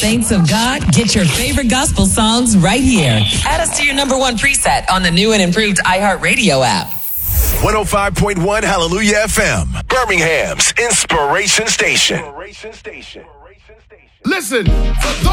Saints of God, get your favorite gospel songs right here. Add us to your number one preset on the new and improved iHeartRadio app. 105.1 Hallelujah FM, Birmingham's Inspiration Station. Listen, for those